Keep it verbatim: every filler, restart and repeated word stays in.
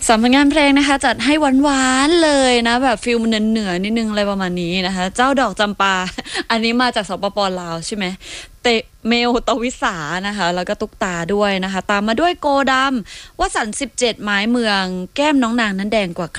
สำหรับงานเพลงนะคะจัดให้หวานๆเลยนะแบบฟิลมันเหนือๆนิดนึงอะไรประมาณนี้นะคะเจ้าดอกจำปา อันนี้มาจากสปปลาวใช่ไหมเตเมลตวิสานะคะแล้วก็ตุกตาด้วยนะคะตามมาด้วยโกดำวสันต์สิบเจ็ดไม้เมืองแก้มน้องนางนั้นแดงกว่า